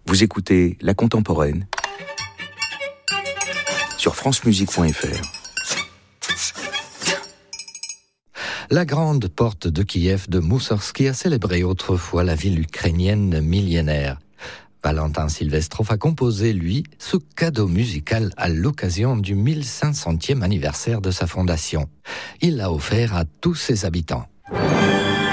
Vous écoutez La Contemporaine sur francemusique.fr. La grande porte de Kiev de Moussorski a célébré autrefois la ville ukrainienne millénaire. Valentin Silvestrov a composé, lui, ce cadeau musical à l'occasion du 1500e anniversaire de sa fondation. Il l'a offert à tous ses habitants.